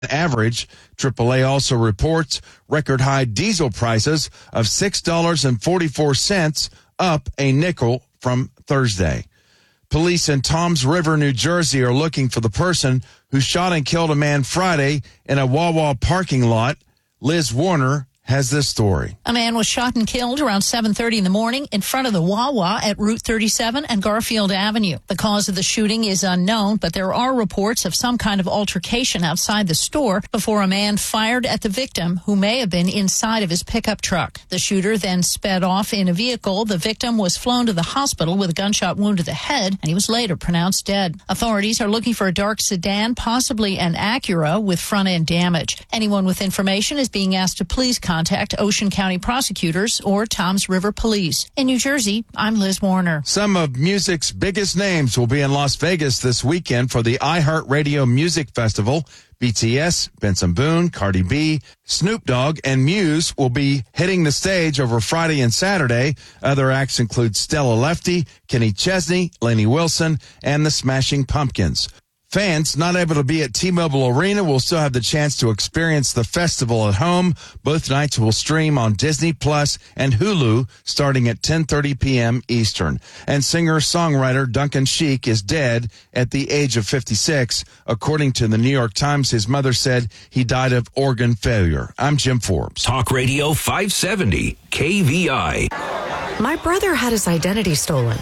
average. AAA also reports record high diesel prices of $6.44, up a nickel from Thursday. Police in Toms River, New Jersey are looking for the person who shot and killed a man Friday in a Wawa parking lot. Liz Warner has this story. A man was shot and killed around 7:30 in the morning in front of the Wawa at Route 37 and Garfield Avenue. The cause of the shooting is unknown, but there are reports of some kind of altercation outside the store before a man fired at the victim, who may have been inside of his pickup truck. The shooter then sped off in a vehicle. The victim was flown to the hospital with a gunshot wound to the head, and he was later pronounced dead. Authorities are looking for a dark sedan, possibly an Acura, with front-end damage. Anyone with information is being asked to please contact Ocean County prosecutors or Toms River Police. In New Jersey, I'm Liz Warner. Some of music's biggest names will be in Las Vegas this weekend for the iHeartRadio Music Festival. BTS, Benson Boone, Cardi B, Snoop Dogg, and Muse will be hitting the stage over Friday and Saturday. Other acts include Stella Lefty, Kenny Chesney, Lainey Wilson, and the Smashing Pumpkins. Fans not able to be at T-Mobile Arena will still have the chance to experience the festival at home. Both nights will stream on Disney Plus and Hulu starting at 10:30 p.m. Eastern. And singer-songwriter Duncan Sheik is dead at the age of 56. According to the New York Times, his mother said he died of organ failure. I'm Jim Forbes. Talk Radio 570, KVI. My brother had his identity stolen.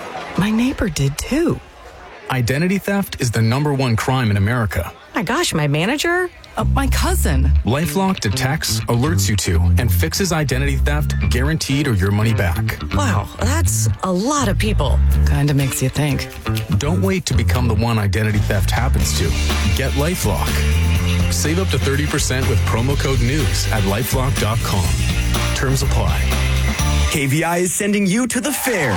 My neighbor did too. Identity theft is the #1 crime in America. My gosh, my manager? My cousin. LifeLock detects, alerts you to, and fixes identity theft, guaranteed or your money back. Wow, that's a lot of people. Kinda makes you think. Don't wait to become the one identity theft happens to. Get LifeLock. Save up to 30% with promo code NEWS at LifeLock.com. Terms apply. KVI is sending you to the fair.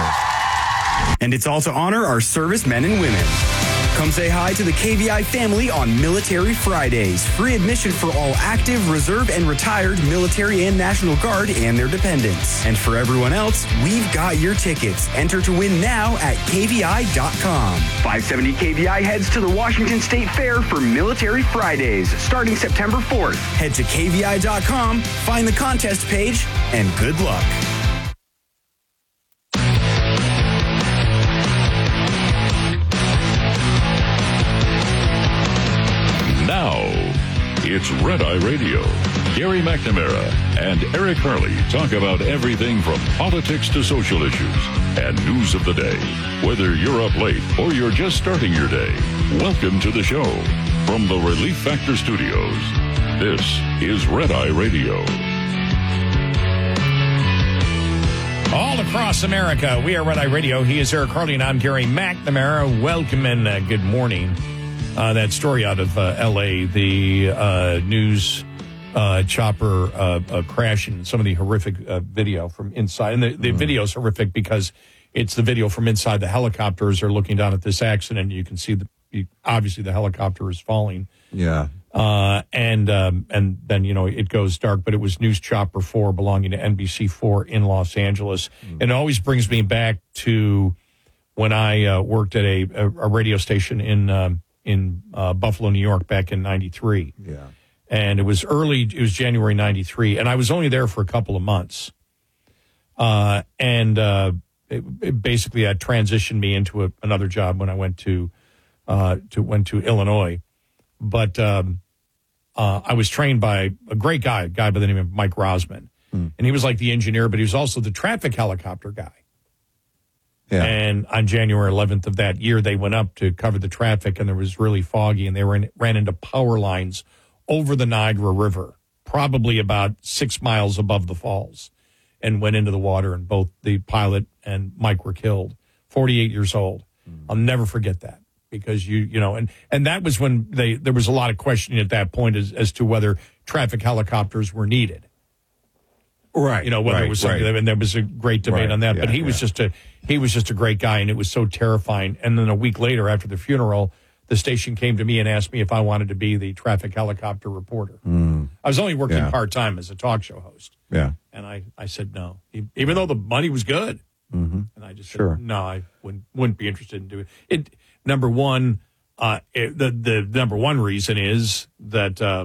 And it's all to honor our servicemen and women. Come say hi to the KVI family on Military Fridays. Free admission for all active, reserve, and retired military and National Guard and their dependents. And for everyone else, we've got your tickets. Enter to win now at KVI.com. 570 KVI heads to the Washington State Fair for Military Fridays, starting September 4th. Head to KVI.com, find the contest page, and good luck. It's Red Eye Radio. Gary McNamara and Eric Harley talk about everything from politics to social issues and news of the day. Whether you're up late or you're just starting your day, welcome to the show. From the Relief Factor Studios, this is Red Eye Radio. All across America, we are Red Eye Radio. He is Eric Harley, and I'm Gary McNamara. Welcome and good morning. That story out of L.A., the news chopper crashing, some of the horrific video from inside. And the video is horrific because it's the video from inside. The helicopters are looking down at this accident. You can see, obviously, the helicopter is falling. Yeah. And then, it goes dark. But it was News Chopper 4 belonging to NBC4 in Los Angeles. And it always brings me back to when I worked at a radio station in Buffalo, New York, back in 93. Yeah. And it was January 93, and I was only there for a couple of months. It basically had transitioned me into another job when I went to Illinois. But I was trained by a great guy, a guy by the name of Mike Rosman. And he was like the engineer, but he was also the traffic helicopter guy. Yeah. And on January 11th of that year, they went up to cover the traffic, and there was really foggy, and they ran into power lines over the Niagara River, probably about 6 miles above the falls, and went into the water, and both the pilot and Mike were killed, 48 years old. I'll never forget that, because and that was when there was a lot of questioning at that point as to whether traffic helicopters were needed. Right. Whether it was something, and there was a great debate on that. Yeah, but he was just a great guy, and it was so terrifying. And then a week later, after the funeral, the station came to me and asked me if I wanted to be the traffic helicopter reporter. I was only working part-time as a talk show host. Yeah. And I said no, even though the money was good. And I just said, no, I wouldn't be interested in doing it. Number one, The number one reason is that